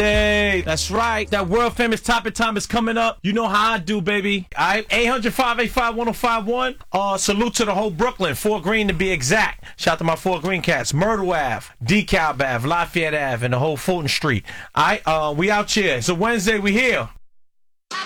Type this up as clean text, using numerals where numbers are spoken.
Wednesday. That's right. That world famous topic time is coming up. You know how I do, baby. All right, 800-585-1051. Salute to the whole Brooklyn, Fort Greene to be exact. Shout out to my Fort Greene cats. Myrtle Ave, DeKalb Ave, Lafayette Ave, and the whole Fulton Street. All right, we out here. It's a Wednesday. We here.